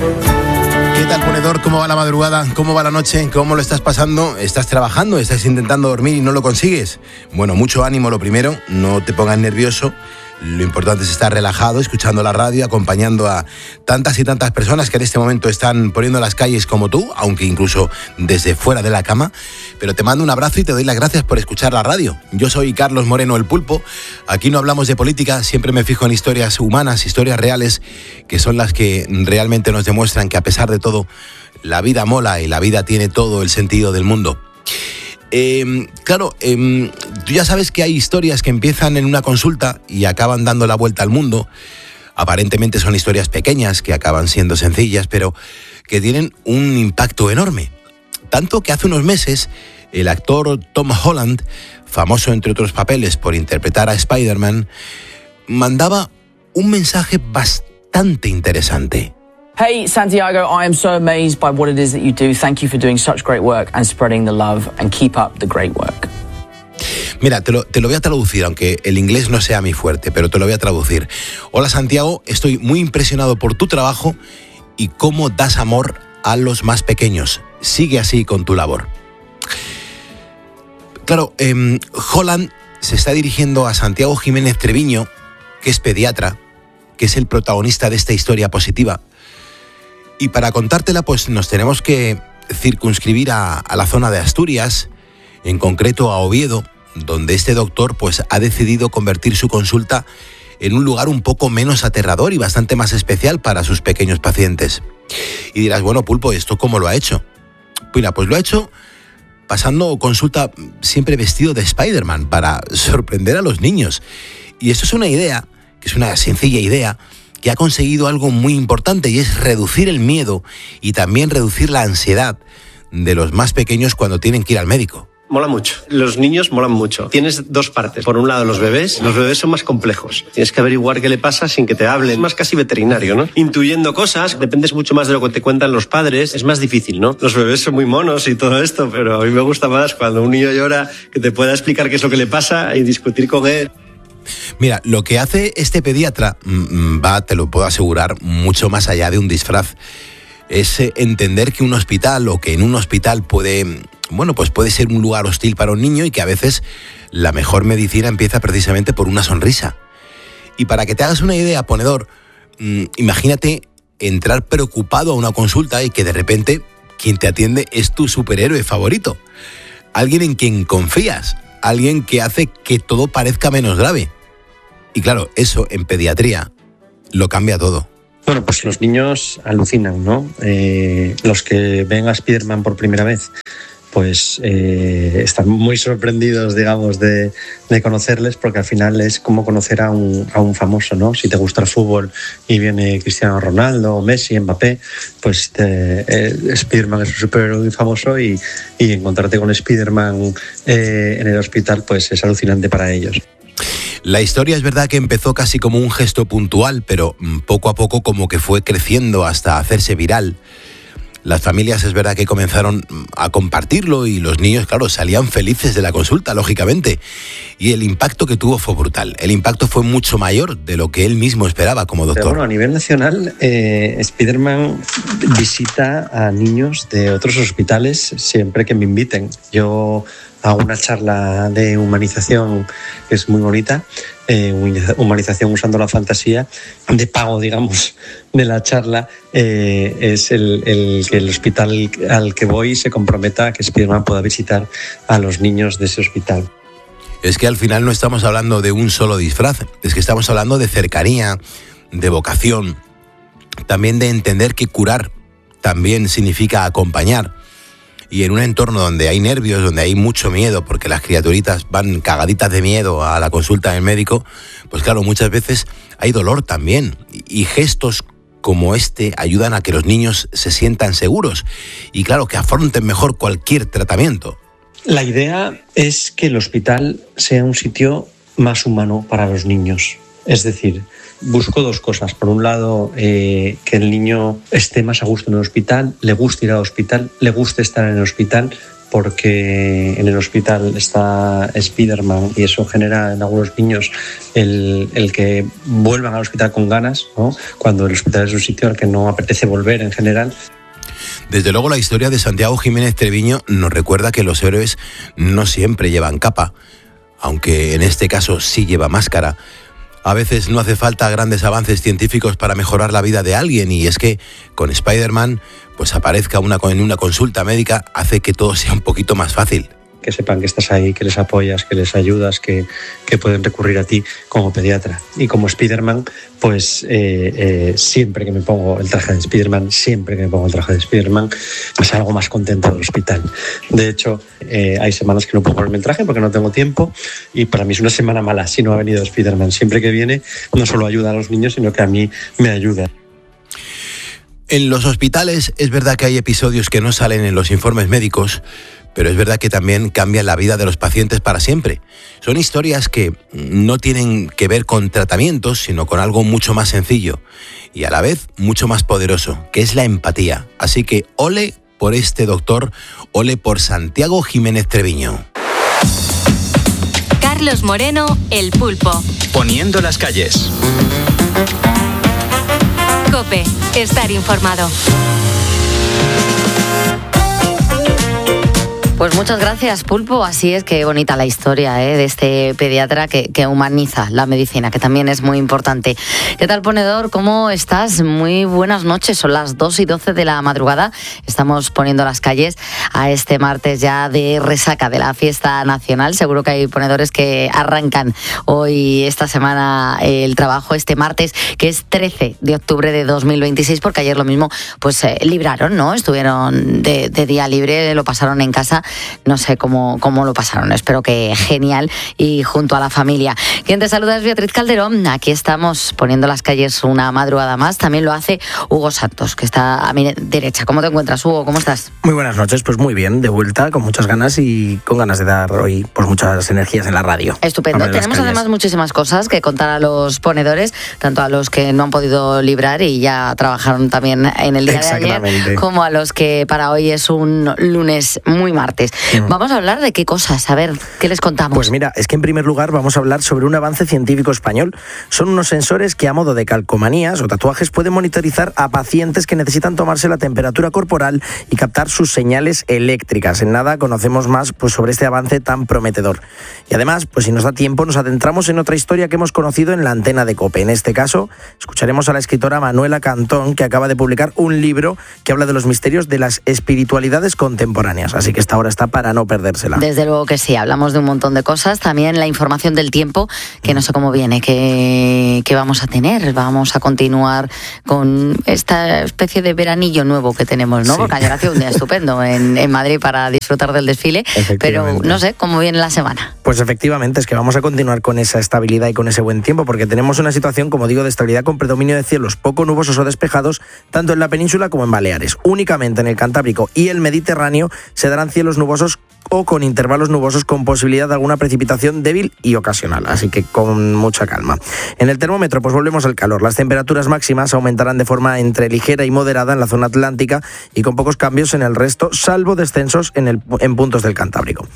¿Qué tal, ponedor? ¿Cómo va la madrugada? ¿Cómo va la noche? ¿Cómo lo estás pasando? ¿Estás trabajando? ¿Estás intentando dormir y no lo consigues? Bueno, mucho ánimo lo primero, no te pongas nervioso. Lo importante es estar relajado, escuchando la radio, acompañando a tantas y tantas personas que en este momento están poniendo las calles como tú, aunque incluso desde fuera de la cama. Pero te mando un abrazo y te doy las gracias por escuchar la radio. Yo soy Carlos Moreno, el Pulpo. Aquí no hablamos de política, siempre me fijo en historias humanas, historias reales, que son las que realmente nos demuestran que a pesar de todo, la vida mola y la vida tiene todo el sentido del mundo. Tú ya sabes que hay historias que empiezan en una consulta y acaban dando la vuelta al mundo. Aparentemente son historias pequeñas que acaban siendo sencillas, pero que tienen un impacto enorme. Tanto que hace unos meses el actor Tom Holland, famoso entre otros papeles por interpretar a Spider-Man, mandaba un mensaje bastante interesante. Hey, Santiago, I am so amazed by what it is that you do. Thank you for doing such great work and spreading the love, and keep up the great work. Mira, te lo voy a traducir, aunque el inglés no sea mi fuerte, pero te lo voy a traducir. Hola, Santiago, estoy muy impresionado por tu trabajo y cómo das amor a los más pequeños. Sigue así con tu labor. Claro, Holland se está dirigiendo a Santiago Jiménez Treviño, que es pediatra, que es el protagonista de esta historia positiva. Y para contártela, pues nos tenemos que circunscribir a la zona de Asturias, en concreto a Oviedo, donde este doctor pues ha decidido convertir su consulta en un lugar un poco menos aterrador y bastante más especial para sus pequeños pacientes. Y dirás, bueno, Pulpo, ¿esto cómo lo ha hecho? Mira, pues lo ha hecho pasando consulta siempre vestido de Spider-Man para sorprender a los niños. Y esto es una idea, que es una sencilla idea, que ha conseguido algo muy importante, y es reducir el miedo y también reducir la ansiedad de los más pequeños cuando tienen que ir al médico. Mola mucho. Los niños molan mucho. Tienes dos partes. Por un lado, los bebés son más complejos. Tienes que averiguar qué le pasa sin que te hablen. Es más casi veterinario, ¿no? Intuyendo cosas, dependes mucho más de lo que te cuentan los padres. Es más difícil, ¿no? Los bebés son muy monos y todo esto, pero a mí me gusta más cuando un niño llora, que te pueda explicar qué es lo que le pasa y discutir con él. Mira, lo que hace este pediatra te lo puedo asegurar, mucho más allá de un disfraz. Es entender que un hospital, o que en un hospital puede ser un lugar hostil para un niño, y que a veces la mejor medicina empieza precisamente por una sonrisa. Y para que te hagas una idea, ponedor, imagínate entrar preocupado a una consulta y que de repente quien te atiende es tu superhéroe favorito. Alguien en quien confías, alguien que hace que todo parezca menos grave. Y claro, eso en pediatría lo cambia todo. Bueno, pues los niños alucinan, ¿no? Los que ven a Spider-Man por primera vez, pues están muy sorprendidos, digamos, de conocerles, porque al final es como conocer a un famoso, ¿no? Si te gusta el fútbol y viene Cristiano Ronaldo, Messi, Mbappé, pues Spider-Man es un superhéroe famoso, y encontrarte con Spider-Man en el hospital, pues es alucinante para ellos. La historia es verdad que empezó casi como un gesto puntual, pero poco a poco como que fue creciendo hasta hacerse viral. Las familias es verdad que comenzaron a compartirlo, y los niños, claro, salían felices de la consulta, lógicamente. Y el impacto que tuvo fue brutal. El impacto fue mucho mayor de lo que él mismo esperaba como doctor. Pero bueno, a nivel nacional, Spider-Man visita a niños de otros hospitales siempre que me inviten. Yo hago una charla de humanización que es muy bonita, humanización usando la fantasía. De pago, digamos, de la charla es que el hospital al que voy se comprometa a que Spider-Man pueda visitar a los niños de ese hospital. Es que al final no estamos hablando de un solo disfraz, es que estamos hablando de cercanía, de vocación, también de entender que curar también significa acompañar. Y en un entorno donde hay nervios, donde hay mucho miedo, porque las criaturitas van cagaditas de miedo a la consulta del médico, pues claro, muchas veces hay dolor también. Y gestos como este ayudan a que los niños se sientan seguros y claro, que afronten mejor cualquier tratamiento. La idea es que el hospital sea un sitio más humano para los niños. Es decir, busco dos cosas. Por un lado, que el niño esté más a gusto en el hospital, le guste ir al hospital, le guste estar en el hospital, porque en el hospital está Spiderman y eso genera en algunos niños el que vuelvan al hospital con ganas, ¿no? Cuando el hospital es un sitio al que no apetece volver en general. Desde luego la historia de Santiago Jiménez Treviño nos recuerda que los héroes no siempre llevan capa, aunque en este caso sí lleva máscara. A veces no hace falta grandes avances científicos para mejorar la vida de alguien, y es que con Spider-Man pues aparezca en una consulta médica hace que todo sea un poquito más fácil. Que sepan que estás ahí, que les apoyas, que les ayudas, que pueden recurrir a ti como pediatra. Y como Spiderman, pues siempre que me pongo el traje de Spiderman, me salgo más contento del hospital. De hecho, hay semanas que no puedo ponerme el traje porque no tengo tiempo, y para mí es una semana mala si no ha venido Spiderman. Siempre que viene, no solo ayuda a los niños, sino que a mí me ayuda. En los hospitales es verdad que hay episodios que no salen en los informes médicos, pero es verdad que también cambian la vida de los pacientes para siempre. Son historias que no tienen que ver con tratamientos, sino con algo mucho más sencillo y a la vez mucho más poderoso, que es la empatía. Así que ole por este doctor, ole por Santiago Jiménez Treviño. Carlos Moreno, El Pulpo. Poniendo las calles. COPE, estar informado. Pues muchas gracias, Pulpo. Así es, que bonita la historia de este pediatra que humaniza la medicina, que también es muy importante. ¿Qué tal, ponedor? ¿Cómo estás? Muy buenas noches. Son las 2:12 de la madrugada. Estamos poniendo las calles a este martes ya de resaca de la fiesta nacional. Seguro que hay ponedores que arrancan hoy, esta semana, el trabajo, este martes, que es 13 de octubre de 2026, porque ayer lo mismo, pues libraron, ¿no? Estuvieron de día libre, lo pasaron en casa. No sé cómo lo pasaron, espero que genial y junto a la familia. Quien te saluda es Beatriz Calderón. Aquí estamos poniendo las calles una madrugada más. También lo hace Hugo Santos, que está a mi derecha. ¿Cómo te encuentras, Hugo? ¿Cómo estás? Muy buenas noches, pues muy bien, de vuelta, con muchas ganas y con ganas de dar hoy pues muchas energías en la radio. Estupendo. Tenemos además muchísimas cosas que contar a los ponedores, tanto a los que no han podido librar y ya trabajaron también en el día de ayer, como a los que para hoy es un lunes muy martes. Vamos a hablar de qué cosas, a ver, ¿qué les contamos? Pues mira, es que en primer lugar vamos a hablar sobre un avance científico español. Son unos sensores que a modo de calcomanías o tatuajes pueden monitorizar a pacientes que necesitan tomarse la temperatura corporal y captar sus señales eléctricas. En nada conocemos más pues sobre este avance tan prometedor. Y además, pues si nos da tiempo, nos adentramos en otra historia que hemos conocido en la antena de COPE. En este caso, escucharemos a la escritora Manuela Cantón, que acaba de publicar un libro que habla de los misterios de las espiritualidades contemporáneas. Así que esta hora está para no perdérsela. Desde luego que sí, hablamos de un montón de cosas. También la información del tiempo, que no sé cómo viene, que vamos a tener. Vamos a continuar con esta especie de veranillo nuevo que tenemos, ¿no? Sí. Porque ayer hacía un día estupendo en Madrid para disfrutar del desfile, pero no sé cómo viene la semana. Pues efectivamente, es que vamos a continuar con esa estabilidad y con ese buen tiempo, porque tenemos una situación, como digo, de estabilidad con predominio de cielos poco nubosos o despejados, tanto en la península como en Baleares. Únicamente en el Cantábrico y el Mediterráneo se darán cielos nubosos o con intervalos nubosos con posibilidad de alguna precipitación débil y ocasional, así que con mucha calma. En el termómetro, pues volvemos al calor. Las temperaturas máximas aumentarán de forma entre ligera y moderada en la zona atlántica y con pocos cambios en el resto, salvo descensos en puntos del Cantábrico.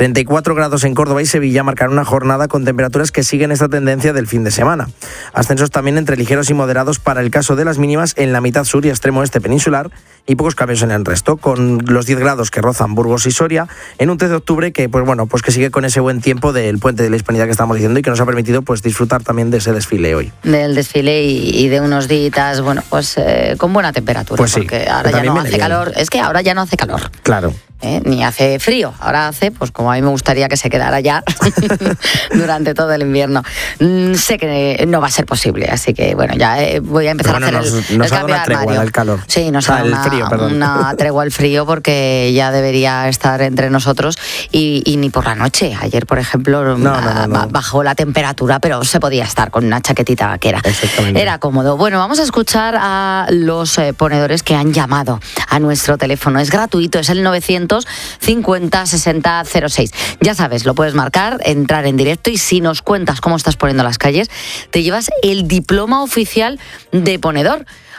34 grados en Córdoba y Sevilla marcarán una jornada con temperaturas que siguen esta tendencia del fin de semana. Ascensos también entre ligeros y moderados para el caso de las mínimas en la mitad sur y extremo oeste peninsular, y pocos cambios en el resto, con los 10 grados que rozan Burgos y Soria, en un 3 de octubre que pues que sigue con ese buen tiempo del puente de la Hispanidad que estamos diciendo y que nos ha permitido pues disfrutar también de ese desfile hoy. Del desfile y de unos días, con buena temperatura, pues sí, porque ahora ya no hace calor, es que ahora ya no hace calor. Claro. Ni hace frío, ahora hace, pues como a mí me gustaría que se quedara ya durante todo el invierno. Sé que no va a ser posible, así que ya voy a empezar a hacer el cambio de armario. Al calor. Sí, nos ha dado una tregua al frío, porque ya debería estar entre nosotros y ni por la noche. Ayer, por ejemplo, bajó la temperatura, pero se podía estar con una chaquetita vaquera. Era cómodo. Bueno, vamos a escuchar a los ponedores que han llamado a nuestro teléfono. Es gratuito, es el 950 60 06. Ya sabes, lo puedes marcar, entrar en directo, y si nos cuentas cómo estás poniendo las calles, te llevas el diploma oficial de ponedor.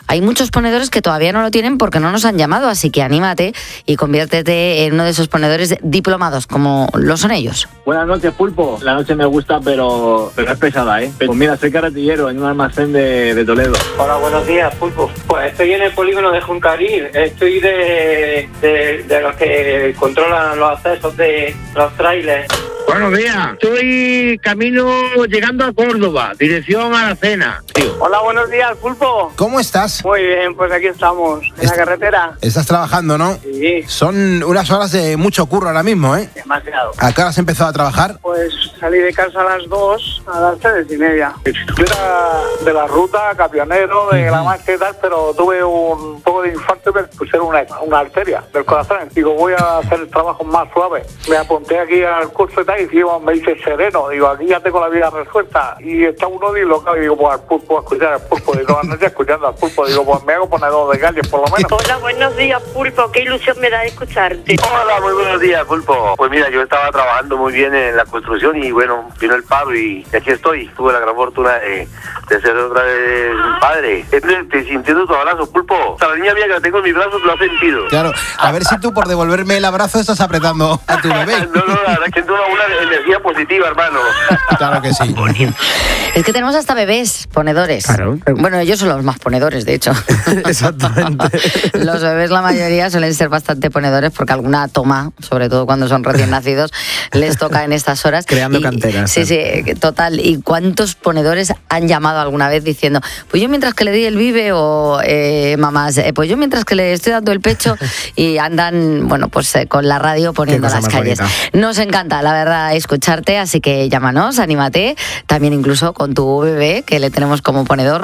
hay muchos ponedores que todavía no lo tienen porque no nos han llamado, así que anímate y conviértete en uno de esos ponedores diplomados, como lo son ellos. Buenas noches, Pulpo. La noche me gusta, pero es pesada, ¿eh? Pues mira, soy carretillero en un almacén de Toledo. Hola, buenos días, Pulpo. Pues estoy en el polígono de Juncarín. Estoy de los que controlan los accesos de los trailers. Buenos días. Estoy camino llegando a Córdoba, dirección a la cena. Hola, buenos días, Pulpo. ¿Cómo estás? Muy bien, pues aquí estamos, en la carretera. Estás trabajando, ¿no? Sí. Son unas horas de mucho curro ahora mismo, ¿eh? Demasiado. ¿A qué hora has empezado a trabajar? Pues salí de casa a las 2, a las 3:30. Yo era de la ruta, camionero, de la marca y tal, pero tuve un poco de infarto y me pusieron una arteria del corazón. Digo, voy a hacer el trabajo más suave. Me apunté aquí al curso y tal, y me dice sereno. Digo, aquí ya tengo la vida resuelta. Y está uno dislocado y digo, pues al Pulpo, a escuchar al Pulpo. Digo, la noche escuchando al Pulpo. Digo, pues me hago ponedor de calles, por lo menos. Hola, buenos días, Pulpo. Qué ilusión me da escucharte. Hola, muy buenos días, Pulpo. Pues mira, yo estaba trabajando muy bien en la construcción y bueno, vino el paro y aquí estoy. Tuve la gran fortuna de ser otra vez padre. Estoy sintiendo tu abrazo, Pulpo. O sea, la niña mía que la tengo en mis brazos lo ha sentido. Claro, a ver si tú por devolverme el abrazo estás apretando a tu bebé. No, la verdad es que tengo una energía positiva, hermano. Claro que sí. Es que tenemos hasta bebés ponedores. Claro. Bueno, ellos son los más ponedores, de hecho. Exactamente. Los bebés, la mayoría, suelen ser bastante ponedores porque alguna toma, sobre todo cuando son recién nacidos, les toca en estas horas. Creando canteras. Sí, total. ¿Y cuántos ponedores han llamado alguna vez diciendo, pues yo mientras que le di el bibe o mamás, pues yo mientras que le estoy dando el pecho, y andan, bueno, pues con la radio poniendo las calles. Bonita. Nos encanta, la verdad, escucharte, así que llámanos, anímate, también incluso con tu bebé, que le tenemos como ponedor,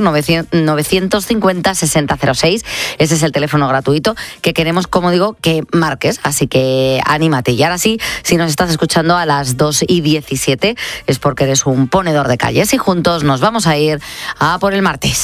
950-6006. Ese es el teléfono gratuito que queremos, como digo, que marques, así que anímate. Y ahora sí, si nos estás escuchando a las 2:17 es porque eres un ponedor de calles y juntos nos vamos a ir a por el martes.